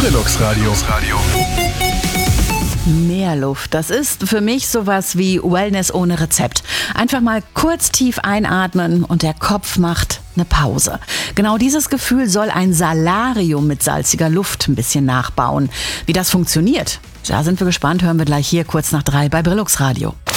Brillux Radio. Mehr Luft, das ist für mich sowas wie Wellness ohne Rezept. Einfach mal kurz tief einatmen und der Kopf macht eine Pause. Genau dieses Gefühl soll ein Salarium mit salziger Luft ein bisschen nachbauen. Wie das funktioniert, da sind wir gespannt, hören wir gleich hier kurz nach 3 bei Brillux Radio.